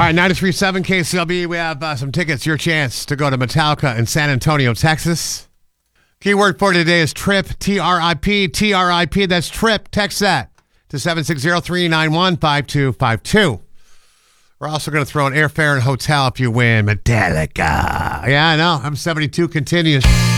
right, 93.7 KCLB. We have some tickets. Your chance to go to Metallica in San Antonio, Texas. Keyword for today is trip, T-R-I-P, T-R-I-P. That's trip. Text that to 760-391-5252. We're also going to throw an airfare and hotel if you win Metallica. Yeah, I know. I'm 72 continues.